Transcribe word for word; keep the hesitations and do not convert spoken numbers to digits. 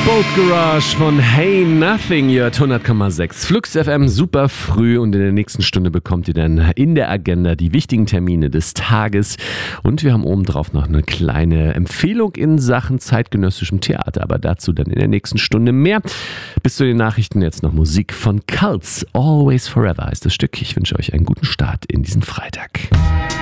Boat Garage von Hey Nothing, ihr hört hundert Komma sechs Flux F M super früh und in der nächsten Stunde bekommt ihr dann in der Agenda die wichtigen Termine des Tages und wir haben obendrauf noch eine kleine Empfehlung in Sachen zeitgenössischem Theater, aber dazu dann in der nächsten Stunde mehr. Bis zu den Nachrichten jetzt noch Musik von Cults, Always Forever heißt das Stück. Ich wünsche euch einen guten Start in diesen Freitag.